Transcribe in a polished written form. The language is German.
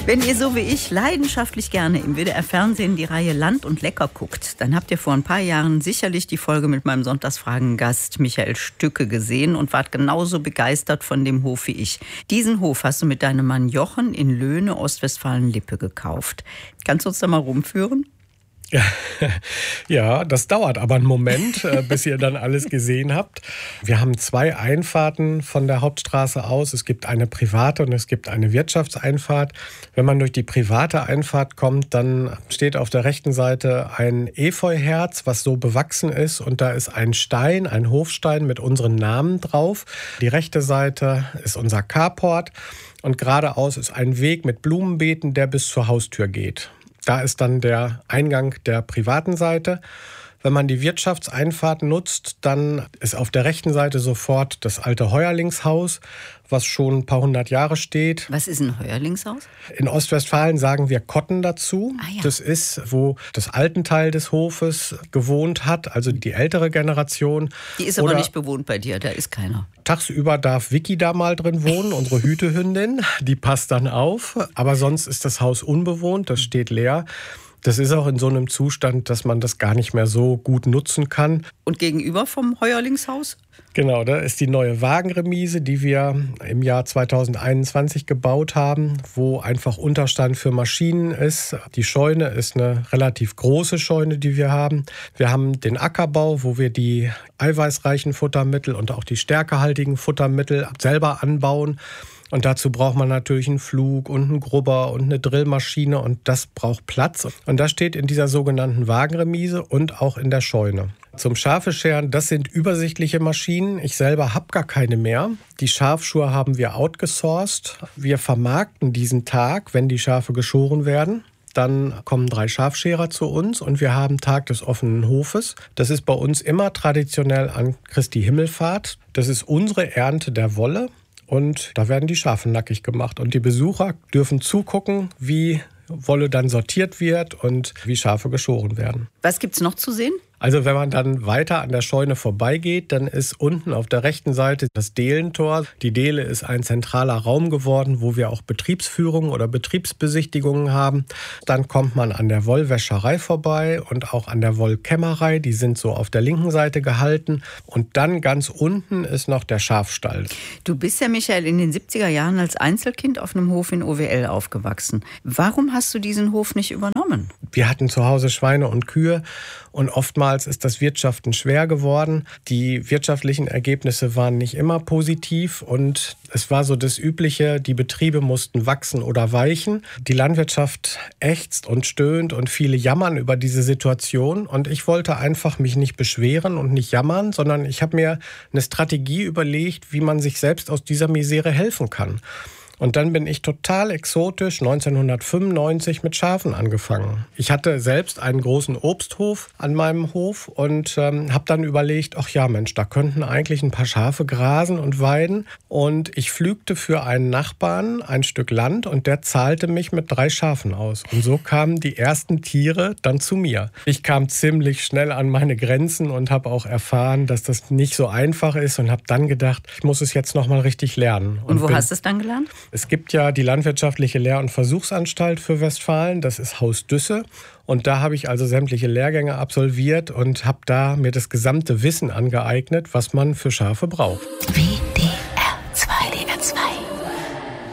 Wenn ihr so wie ich leidenschaftlich gerne im WDR-Fernsehen die Reihe Land und Lecker guckt, dann habt ihr vor ein paar Jahren sicherlich die Folge mit meinem Sonntagsfragen-Gast Michael Stücke gesehen und wart genauso begeistert von dem Hof wie ich. Diesen Hof hast du mit deinem Mann Jochen in Löhne, Ostwestfalen-Lippe gekauft. Kannst du uns da mal rumführen? Ja, das dauert aber einen Moment, bis ihr dann alles gesehen habt. Wir haben 2 Einfahrten von der Hauptstraße aus. Es gibt eine private und es gibt eine Wirtschaftseinfahrt. Wenn man durch die private Einfahrt kommt, dann steht auf der rechten Seite ein Efeuherz, was so bewachsen ist. Und da ist ein Stein, ein Hofstein mit unseren Namen drauf. Die rechte Seite ist unser Carport. Und geradeaus ist ein Weg mit Blumenbeeten, der bis zur Haustür geht. Da ist dann der Eingang der privaten Seite. Wenn man die Wirtschaftseinfahrt nutzt, dann ist auf der rechten Seite sofort das alte Heuerlingshaus, was schon ein paar hundert Jahre steht. Was ist ein Heuerlingshaus? In Ostwestfalen sagen wir Kotten dazu. Ah, ja. Das ist, wo das alten Teil des Hofes gewohnt hat, also die ältere Generation. Die ist aber nicht bewohnt bei dir, da ist keiner. Tagsüber darf Vicky da mal drin wohnen, unsere Hütehündin. Die passt dann auf. Aber sonst ist das Haus unbewohnt, das steht leer. Das ist auch in so einem Zustand, dass man das gar nicht mehr so gut nutzen kann. Und gegenüber vom Heuerlingshaus? Genau, da ist die neue Wagenremise, die wir im Jahr 2021 gebaut haben, wo einfach Unterstand für Maschinen ist. Die Scheune ist eine relativ große Scheune, die wir haben. Wir haben den Ackerbau, wo wir die eiweißreichen Futtermittel und auch die stärkehaltigen Futtermittel selber anbauen. Und dazu braucht man natürlich einen Flug und einen Grubber und eine Drillmaschine und das braucht Platz. Und das steht in dieser sogenannten Wagenremise und auch in der Scheune. Zum Schafescheren, das sind übersichtliche Maschinen. Ich selber habe gar keine mehr. Die Schafschuhe haben wir outgesourced. Wir vermarkten diesen Tag, wenn die Schafe geschoren werden. Dann kommen 3 Schafscherer zu uns und wir haben Tag des offenen Hofes. Das ist bei uns immer traditionell an Christi Himmelfahrt. Das ist unsere Ernte der Wolle. Und da werden die Schafe nackig gemacht. Und die Besucher dürfen zugucken, wie Wolle dann sortiert wird und wie Schafe geschoren werden. Was gibt's noch zu sehen? Also wenn man dann weiter an der Scheune vorbeigeht, dann ist unten auf der rechten Seite das Dehlentor. Die Dehle ist ein zentraler Raum geworden, wo wir auch Betriebsführungen oder Betriebsbesichtigungen haben. Dann kommt man an der Wollwäscherei vorbei und auch an der Wollkämmerei. Die sind so auf der linken Seite gehalten. Und dann ganz unten ist noch der Schafstall. Du bist ja, Michael, in den 70er Jahren als Einzelkind auf einem Hof in OWL aufgewachsen. Warum hast du diesen Hof nicht übernommen? Wir hatten zu Hause Schweine und Kühe und oftmals ist das Wirtschaften schwer geworden. Die wirtschaftlichen Ergebnisse waren nicht immer positiv und es war so das Übliche, die Betriebe mussten wachsen oder weichen. Die Landwirtschaft ächzt und stöhnt und viele jammern über diese Situation und ich wollte einfach mich nicht beschweren und nicht jammern, sondern ich habe mir eine Strategie überlegt, wie man sich selbst aus dieser Misere helfen kann. Und dann bin ich total exotisch 1995 mit Schafen angefangen. Ich hatte selbst einen großen Obsthof an meinem Hof und habe dann überlegt, ach ja Mensch, da könnten eigentlich ein paar Schafe grasen und weiden. Und ich pflügte für einen Nachbarn ein Stück Land und der zahlte mich mit 3 Schafen aus. Und so kamen die ersten Tiere dann zu mir. Ich kam ziemlich schnell an meine Grenzen und habe auch erfahren, dass das nicht so einfach ist und habe dann gedacht, ich muss es jetzt noch mal richtig lernen. Und wo hast du es dann gelernt? Es gibt ja die Landwirtschaftliche Lehr- und Versuchsanstalt für Westfalen, das ist Haus Düsse. Und da habe ich also sämtliche Lehrgänge absolviert und habe da mir das gesamte Wissen angeeignet, was man für Schafe braucht. WDR